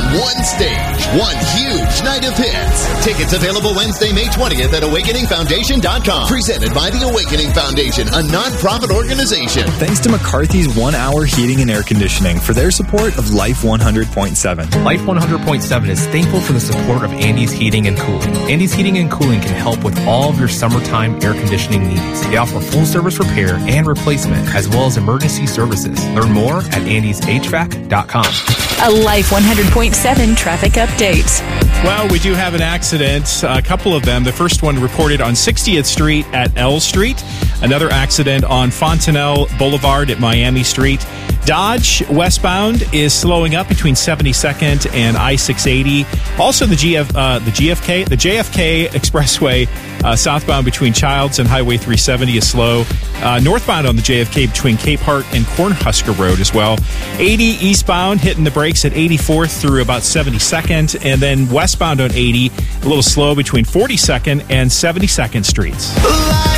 one stage, one huge night of hits. Tickets available Wednesday, May 20th at AwakeningFoundation.com. Presented by the Awakening Foundation, a non-profit organization. Thanks to McCarthy's 1 Hour Heating and Air Conditioning for their support of Life 100.7. Life 100.7 is thankful for the support of Andy's Heating and Cooling. Andy's Heating and Cooling can help with all of your summertime air conditioning needs. They offer full-service repair and replacement, as well as emergency services. Learn more at andyshvac.com. A Life 100.7 traffic update. Well, we do have an accident, a couple of them. The first one reported on 60th Street at L Street. Another accident on Fontanelle Boulevard at Miami Street. Dodge westbound is slowing up between 72nd and I-680. Also, the JFK Expressway southbound between Childs and Highway 370 is slow. Northbound on the JFK between Cape Hart and Cornhusker Road as well. 80 eastbound hitting the brakes at 84th through about 72nd, and then westbound on 80 a little slow between 42nd and 72nd Streets.